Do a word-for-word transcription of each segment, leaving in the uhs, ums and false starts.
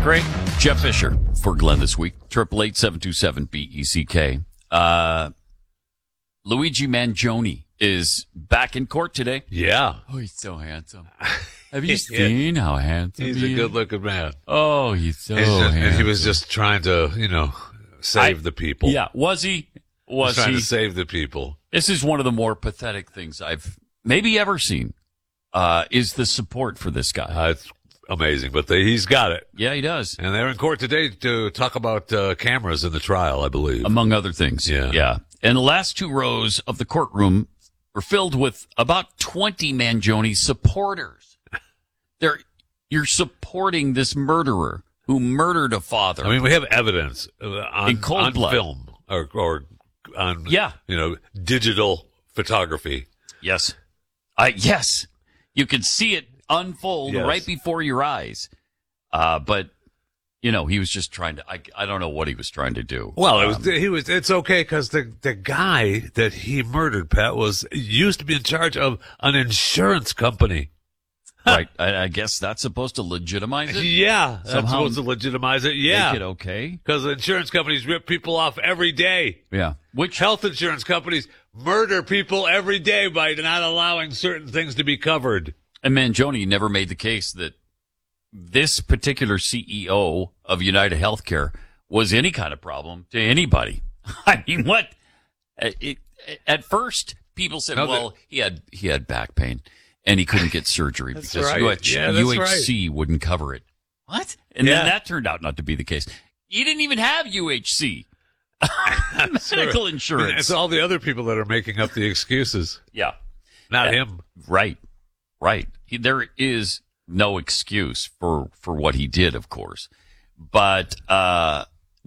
Great. Jeff Fisher for Glenn this week. Triple eight seven two seven B E C K. Uh, Luigi Mangione is back in court today. Yeah. Oh, he's so handsome. Have you seen how handsome He's he a is? good-looking man. Oh, he's so He's just- handsome. and he was just trying to, you know, save I- the people. Yeah, was he? Was He's trying he? to save the people. This is one of the more pathetic things I've maybe ever seen. Uh, is the support for this guy? Uh, it's amazing, but they, he's got it. Yeah, he does. And they're in court today to talk about uh, cameras in the trial, I believe. Among other things. Yeah. Yeah. And the last two rows of the courtroom were filled with about twenty Mangione supporters. They're, you're supporting this murderer who murdered a father. I mean, we have evidence uh, on, In cold on blood. film or, or on, Yeah. you know, digital photography. Yes. Uh, yes. You can see it unfold Yes. right before your eyes. Uh, but, you know, he was just trying to, I, I don't know what he was trying to do. Well, it was, he was, it's okay because the, the guy that he murdered, Pat, was used to be in charge of an insurance company. Right. I, I guess that's supposed to legitimize it. Yeah. That's Somehow supposed to legitimize it. Yeah. Make it okay. Because insurance companies rip people off every day. Yeah. Which Health insurance companies murder people every day by not allowing certain things to be covered. And Mangione never made the case that this particular C E O of United Healthcare was any kind of problem to anybody. I mean, what? It, it, at first, people said, No, well, he had he had back pain and he couldn't get surgery That's because right. U H, Yeah, that's U H C wouldn't cover it. What? And Yeah. then that turned out not to be the case. You didn't even have U H C. Medical Sure. insurance. It's all the other people that are making up the excuses, Yeah. not Yeah. him. Right. Right. He, there is no excuse for, for what he did, of course. But, uh,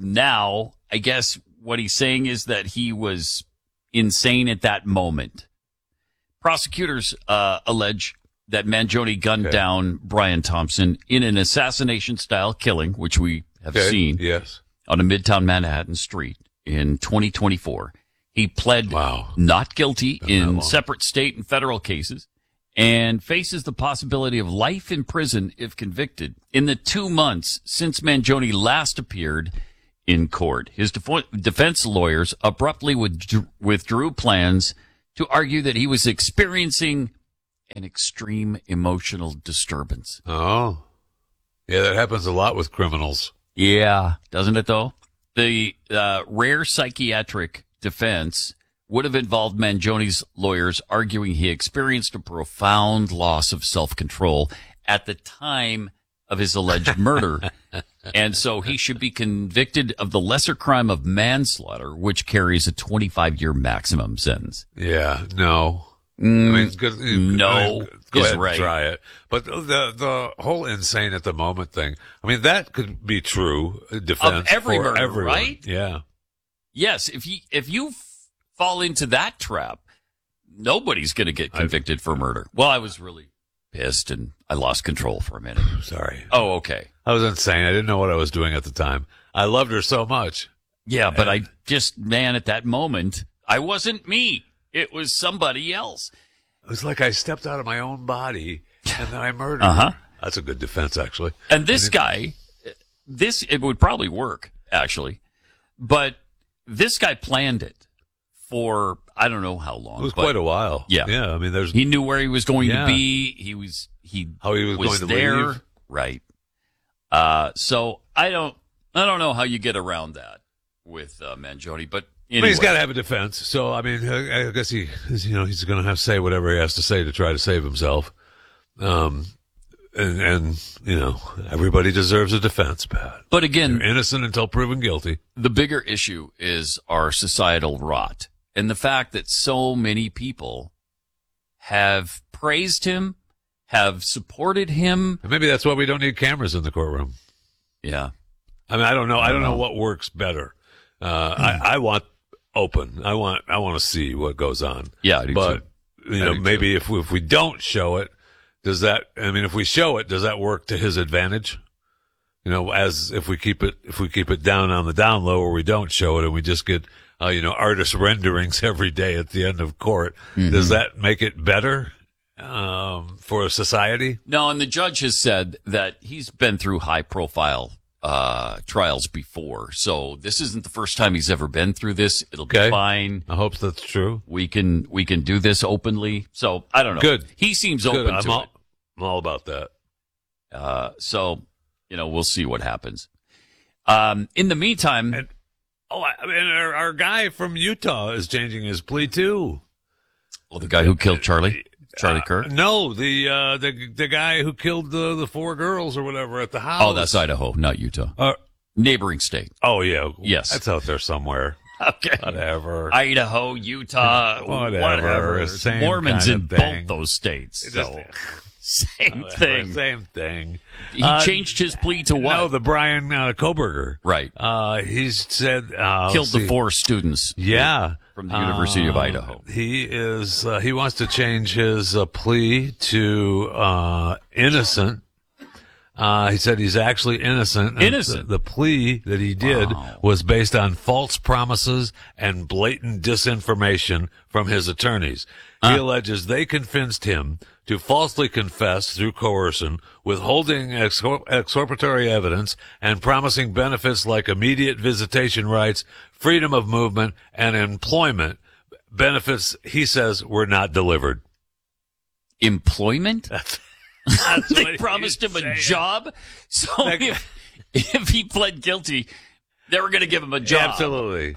now I guess what he's saying is that he was insane at that moment. Prosecutors, uh, allege that Mangione gunned Okay. down Brian Thompson in an assassination style killing, which we have Okay. seen Yes. on a Midtown Manhattan street in twenty twenty-four. He pled Wow. not guilty Been that in long. separate state and federal cases and faces the possibility of life in prison if convicted in the two months since Mangione last appeared in court. His def- defense lawyers abruptly withdrew, withdrew plans to argue that he was experiencing an extreme emotional disturbance. Oh. Yeah, that happens a lot with criminals. Yeah, doesn't it though? The uh, rare psychiatric defense would have involved Mangione's lawyers arguing he experienced a profound loss of self-control at the time of his alleged murder. And so he should be convicted of the lesser crime of manslaughter, which carries a twenty-five year maximum sentence. Yeah, no. Mm, I mean, good, no I mean, go is ahead and right. try it. But the the whole insane at the moment thing, I mean, that could be true uh, defense Of every for murder, everyone. right? Yeah. Yes, if you if you f- fall into that trap, nobody's going to get convicted for murder. Well, I was really pissed and I lost control for a minute. Sorry. Oh, okay. I was insane. I didn't know what I was doing at the time. I loved her so much. Yeah, but I just, man, at that moment, I wasn't me. It was somebody else. It was like I stepped out of my own body and then I murdered Uh-huh. her. That's a good defense, actually. And this guy, this, it would probably work, actually. But this guy planned it for, I don't know how long. It was but quite a while. Yeah. Yeah. I mean, there's He knew where he was going Yeah. to be. He was, he, how he was, was going to there. leave. Right. Uh, so I don't, I don't know how you get around that with, uh, Mangione, but anyway. I mean, he's got to have a defense. So, I mean, I I guess he, you know, he's going to have to say whatever he has to say to try to save himself. Um, and, and, you know, everybody deserves a defense, Pat. But again, You're innocent until proven guilty. the bigger issue is our societal rot and the fact that so many people have praised him, have supported him. And maybe that's why we don't need cameras in the courtroom. Yeah. I mean, I don't know. I don't know know. what works better. Uh, I, I want open. I want, I want to see what goes on. Yeah, I do But, too. you I know, do maybe if we, if we don't show it, does that, I mean, if we show it, does that work to his advantage? You know, as if we keep it, if we keep it down on the down low or we don't show it and we just get, uh, you know, artist renderings every day at the end of court, Mm-hmm. does that make it better, um, for society? No, and the judge has said that he's been through high profile uh, trials before. So this isn't the first time he's ever been through this. It'll Okay. be fine. I hope that's true. We can, we can do this openly. So I don't know. Good. He seems Good. open I'm to all, it. I'm all about that. Uh, so, you know, we'll see what happens. Um, in the meantime, And, oh, I I mean, our, our guy from Utah is changing his plea too. well, the guy who killed Charlie, Charlie Uh, Kirk. No, the uh, the the guy who killed the the four girls or whatever at the house. Oh, that's Idaho, not Utah. Uh, Neighboring state. oh yeah, Yes. that's out there somewhere. Okay. Whatever. Idaho, Utah, Whatever. whatever. It's same Mormons kind in of thing. both those states. It So, just- same thing. Same thing. He Uh, changed his plea to what? No, the Brian uh, Koberger. right. Uh, he's said uh, Killed let's the see. four students. Yeah, From the University of Uh, Idaho. He is. Uh, he wants to change his uh, plea to uh, innocent. Uh, he said he's actually innocent. and Innocent? The, the plea that he did Wow. was based on false promises and blatant disinformation from his attorneys. He alleges they convinced him to falsely confess through coercion, withholding exor- exculpatory evidence, and promising benefits like immediate visitation rights, freedom of movement, and employment. Benefits, he says, were not delivered. Employment? That's They what promised he's him a saying. job. So That- if, if he pled guilty, they were going to give him a job. Absolutely.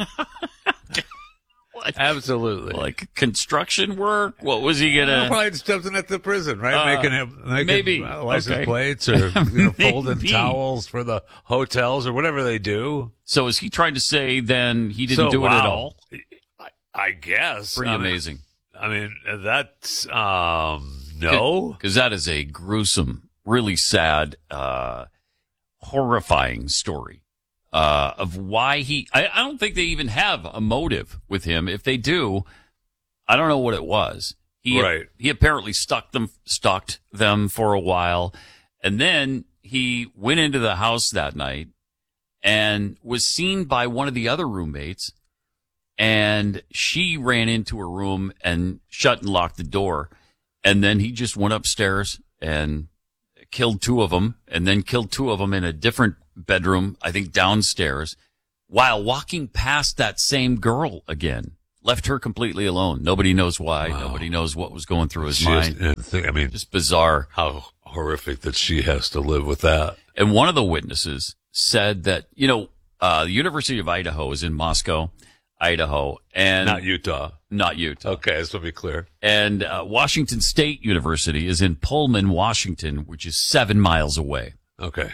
What? Absolutely. Like construction work? What was he going Well, to? probably just something at the prison, right? Uh, making him making maybe. uh, license Okay. plates or you know, folding Maybe. towels for the hotels or whatever they do. So is he trying to say then he didn't So, do it at wow. all? I, I guess. Pretty I mean- amazing. I mean, that's um no. Because that is a gruesome, really sad, uh, horrifying story uh, of why he. I, I don't think they even have a motive with him. If they do, I don't know what it was. He Right. he apparently stalked them, stalked them for a while, and then he went into the house that night and was seen by one of the other roommates. And she ran into her room and shut and locked the door. And then he just went upstairs and killed two of them and then killed two of them in a different bedroom, I think downstairs, while walking past that same girl again. Left her completely alone. Nobody knows why. Wow. Nobody knows what was going through his She mind. is- I think- I mean, Just bizarre. how horrific that she has to live with that. And one of the witnesses said that, you know, uh, the University of Idaho is in Moscow, Idaho, and Not Utah. not Utah. Okay, this will be clear. And uh, Washington State University is in Pullman, Washington, which is seven miles away. Okay.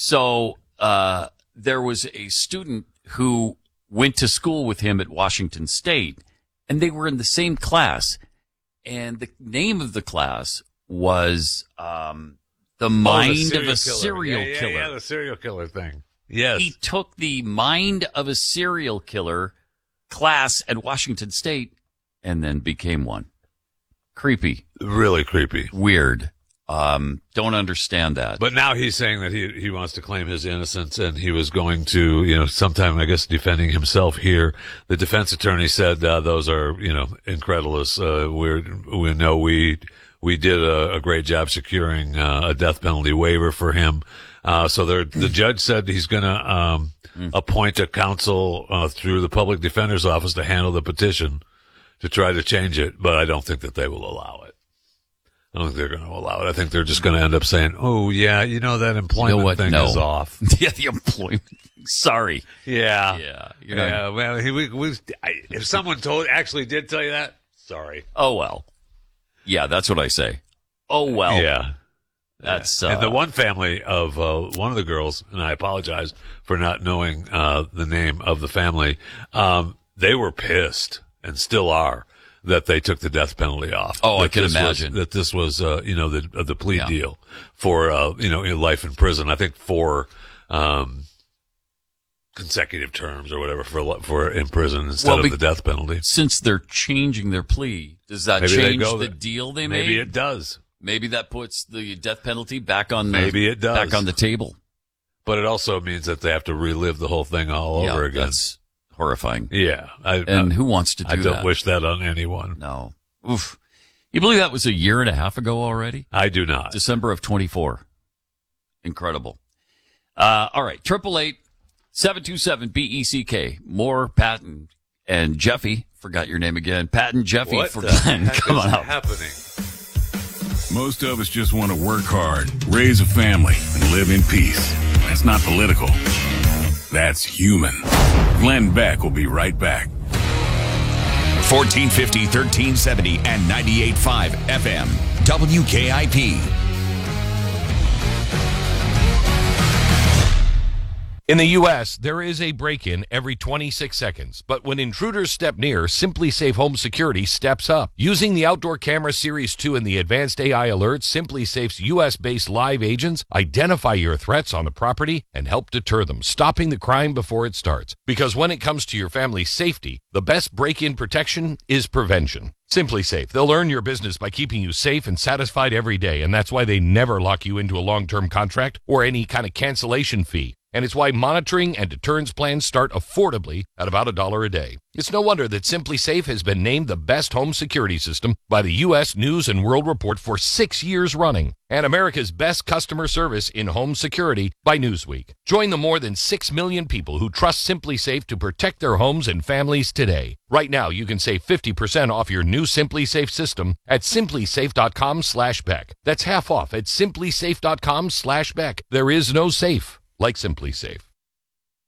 So uh, there was a student who went to school with him at Washington State, and they were in the same class. And the name of the class was um, The Mind Oh, the of a killer. Serial yeah, yeah, Killer. Yeah, the serial killer thing. Yes. He took the Mind of a Serial Killer class at Washington State and then became one. Creepy. Really creepy. Weird. Um, don't understand that. But now he's saying that he he wants to claim his innocence, and he was going to, you know, sometime, I guess, defending himself here. The defense attorney said uh, those are, you know, incredulous. Uh, we're, we know we we did a, a great job securing uh, a death penalty waiver for him. Uh, so there, the judge said he's going to um, appoint a counsel uh, through the public defender's office to handle the petition to try to change it, but I don't think that they will allow it. I don't think they're going to allow it. I think they're just going to end up saying, "Oh yeah, you know that employment You know what? thing No. is off." Yeah, the employment. Sorry. Yeah, Yeah. You're not- yeah. Well, he, we, we, I, if someone told, actually did tell you that, sorry. Oh, well. Yeah, that's what I say. Oh, well. Yeah, That's, and the uh, one family of uh, one of the girls, and I apologize for not knowing uh, the name of the family. Um, they were pissed, and still are, that they took the death penalty off. Oh, I That can this was- imagine. that this was, uh, you know, the uh, the plea Yeah. deal for, uh, you know, life in prison. I think for um, consecutive terms or whatever for li- for in prison instead Well, of be- the death penalty. Since they're changing their plea, does that Maybe they change go the there. deal they Maybe made? it does, Maybe that puts the death penalty back on the, Maybe it does. back on the table. but it also means that they have to relive the whole thing all yeah, over again. That's horrifying. Yeah, I, And I, who wants to do I don't that? wish that on anyone. No. Oof. You believe that was a year and a half ago already? I do not. December of twenty-four. Incredible. Uh, all right, triple eight seven two seven B E C K. More Pat and, and Jeffy. Forgot your name again. Pat and Jeffy What for the Glenn. heck Come is on up. happening? Most of us just want to work hard, raise a family, and live in peace. That's not political. That's human. Glenn Beck will be right back. fourteen fifty, thirteen seventy, and ninety-eight point five F M. W K I P. In the U S, there is a break-in every twenty-six seconds, but when intruders step near, SimpliSafe Home Security steps up. Using the Outdoor Camera Series two and the advanced A I alerts, SimpliSafe's U S-based live agents identify your threats on the property and help deter them, stopping the crime before it starts. Because when it comes to your family's safety, the best break-in protection is prevention. SimpliSafe, they'll earn your business by keeping you safe and satisfied every day, and that's why they never lock you into a long-term contract or any kind of cancellation fee. And it's why monitoring and deterrence plans start affordably at about a dollar a day. It's no wonder that SimpliSafe has been named the best home security system by the U S News and World Report for six years running, and America's best customer service in home security by Newsweek. Join the more than six million people who trust SimpliSafe to protect their homes and families today. Right now, you can save fifty percent off your new SimpliSafe system at simplysafe.com slash Beck. That's half off at simplysafe.com slash Beck. There is no safe like SimpliSafe.